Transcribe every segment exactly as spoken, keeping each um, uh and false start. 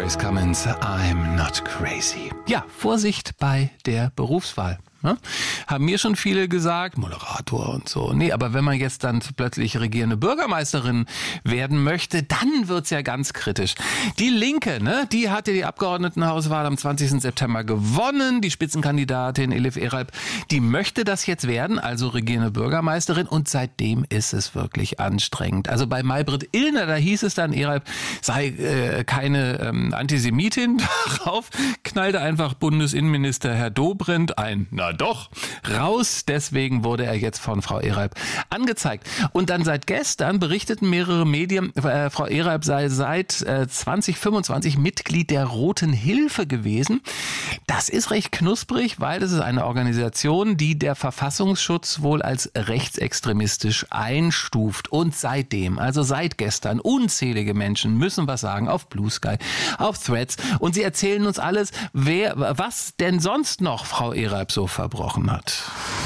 Grace Cummins, I'm not crazy. Ja, Vorsicht bei der Berufswahl. Ne? Haben mir schon viele gesagt, Moderator und so. Nee, aber wenn man jetzt dann plötzlich regierende Bürgermeisterin werden möchte, dann wird's ja ganz kritisch. Die Linke, ne, die hatte die Abgeordnetenhauswahl am zwanzigsten September gewonnen. Die Spitzenkandidatin Elif Eralp, die möchte das jetzt werden, also regierende Bürgermeisterin. Und seitdem ist es wirklich anstrengend. Also bei Maybrit Illner, da hieß es dann, Eralp sei äh, keine ähm, Antisemitin. Darauf knallte einfach Bundesinnenminister Herr Dobrindt ein. Na doch, raus. Deswegen wurde er jetzt von Frau Eralp angezeigt. Und dann seit gestern berichteten mehrere Medien, äh, Frau Eralp sei seit äh, zwanzig fünfundzwanzig Mitglied der Roten Hilfe gewesen. Das ist recht knusprig, weil das ist eine Organisation, die der Verfassungsschutz wohl als rechtsextremistisch einstuft. Und seitdem, also seit gestern, unzählige Menschen müssen was sagen auf Blue Sky, auf Threads. Und sie erzählen uns alles, wer, was denn sonst noch Frau Eralp so verbrochen hat.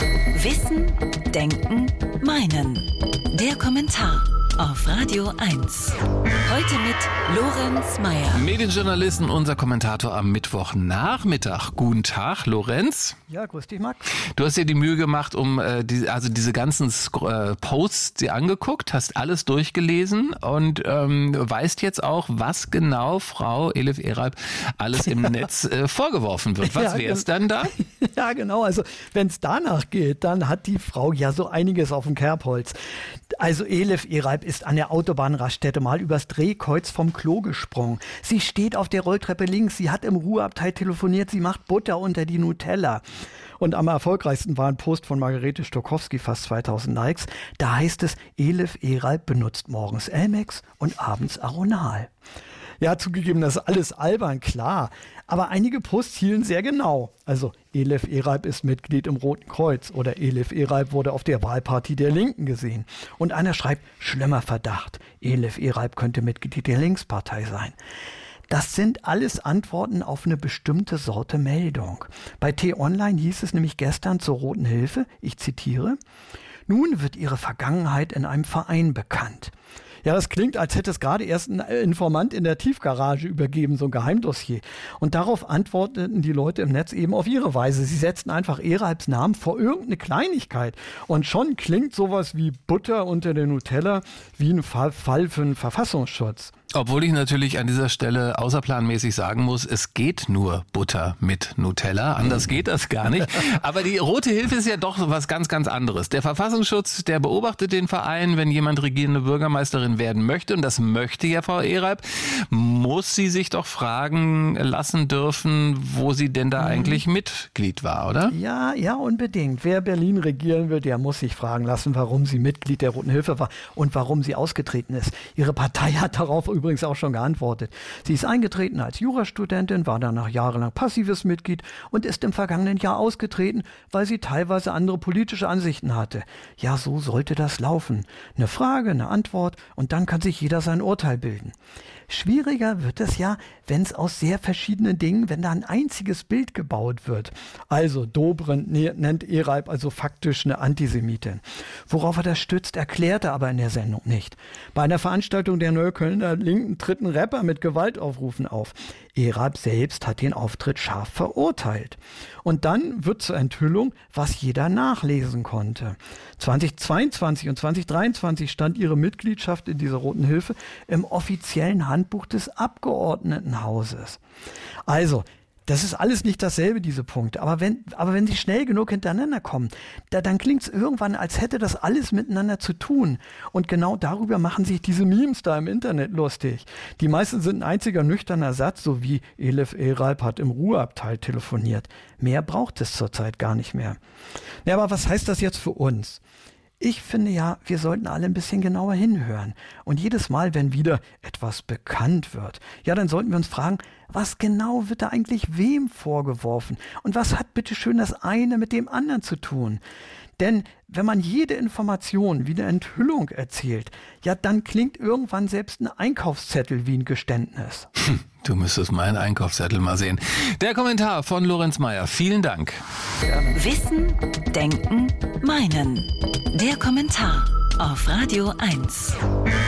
Wissen, Denken, Meinen. Der Kommentar auf Radio eins. Heute mit Lorenz Meyer. Medienjournalist und unser Kommentator am Mittwochnachmittag. Guten Tag, Lorenz. Ja, grüß dich, Max. Du hast dir die Mühe gemacht, um äh, die, also diese ganzen äh, Posts dir angeguckt, hast alles durchgelesen und ähm, weißt jetzt auch, was genau Frau Elif Eralp alles im Netz äh, vorgeworfen wird. Was ja, wäre es dann da? Ja, genau. Also wenn es danach geht, dann hat die Frau ja so einiges auf dem Kerbholz. Also Elif Eralp ist an der Autobahnraststätte mal übers Drehkreuz vom Klo gesprungen. Sie steht auf der Rolltreppe links, sie hat im Ruheabteil telefoniert, sie macht Butter unter die Nutella. Und am erfolgreichsten war ein Post von Margarete Stokowski, fast zweitausend Likes. Da heißt es, Elif Eralp benutzt morgens Elmex und abends Aronal. Ja, zugegeben, das ist alles albern, klar. Aber einige Posts hielten sehr genau. Also Elif Eralp ist Mitglied im Roten Kreuz oder Elif Eralp wurde auf der Wahlparty der Linken gesehen. Und einer schreibt, schlimmer Verdacht, Elif Eralp könnte Mitglied der Linkspartei sein. Das sind alles Antworten auf eine bestimmte Sorte Meldung. Bei T-Online hieß es nämlich gestern zur Roten Hilfe, ich zitiere, nun wird ihre Vergangenheit in einem Verein bekannt. Ja, das klingt, als hätte es gerade erst ein Informant in der Tiefgarage übergeben, so ein Geheimdossier. Und darauf antworteten die Leute im Netz eben auf ihre Weise. Sie setzten einfach Eralps Namen vor irgendeine Kleinigkeit. Und schon klingt sowas wie Butter unter der Nutella wie ein Fall für einen Verfassungsschutz. Obwohl ich natürlich an dieser Stelle außerplanmäßig sagen muss, es geht nur Butter mit Nutella. Anders geht das gar nicht. Aber die Rote Hilfe ist ja doch was ganz, ganz anderes. Der Verfassungsschutz, der beobachtet den Verein, wenn jemand regierende Bürgermeisterin werden möchte. Und das möchte ja Frau Eralp. Muss sie sich doch fragen lassen dürfen, wo sie denn da eigentlich Mitglied war, oder? Ja, ja, unbedingt. Wer Berlin regieren will, der muss sich fragen lassen, warum sie Mitglied der Roten Hilfe war und warum sie ausgetreten ist. Ihre Partei hat darauf übrigens auch schon geantwortet. Sie ist eingetreten als Jurastudentin, war danach jahrelang passives Mitglied und ist im vergangenen Jahr ausgetreten, weil sie teilweise andere politische Ansichten hatte. Ja, so sollte das laufen. Eine Frage, eine Antwort und dann kann sich jeder sein Urteil bilden. Schwieriger wird es ja, wenn es aus sehr verschiedenen Dingen, wenn da ein einziges Bild gebaut wird. Also Dobrindt nennt Eralp also faktisch eine Antisemitin. Worauf er das stützt, erklärt er aber in der Sendung nicht. Bei einer Veranstaltung der Neuköllner Linken tritt ein Rapper mit Gewaltaufrufen auf. Eralp selbst hat den Auftritt scharf verurteilt. Und dann wird zur Enthüllung, was jeder nachlesen konnte. zweitausendzweiundzwanzig und zweitausenddreiundzwanzig stand ihre Mitgliedschaft in dieser Roten Hilfe im offiziellen Handbuch des Abgeordnetenhauses. Also, das ist alles nicht dasselbe, diese Punkte. Aber wenn, aber wenn sie schnell genug hintereinander kommen, da, dann klingt es irgendwann, als hätte das alles miteinander zu tun. Und genau darüber machen sich diese Memes da im Internet lustig. Die meisten sind ein einziger nüchterner Satz, so wie Elif Eralp hat im Ruheabteil telefoniert. Mehr braucht es zurzeit gar nicht mehr. Ja, aber was heißt das jetzt für uns? Ich finde ja, wir sollten alle ein bisschen genauer hinhören. Und jedes Mal, wenn wieder etwas bekannt wird, ja, dann sollten wir uns fragen, was genau wird da eigentlich wem vorgeworfen? Und was hat bitteschön das eine mit dem anderen zu tun? Denn wenn man jede Information wie eine Enthüllung erzählt, ja, dann klingt irgendwann selbst ein Einkaufszettel wie ein Geständnis. Hm, du müsstest meinen Einkaufszettel mal sehen. Der Kommentar von Lorenz Meyer. Vielen Dank. Gerne. Wissen, Denken, Meinen. Der Kommentar auf Radio eins.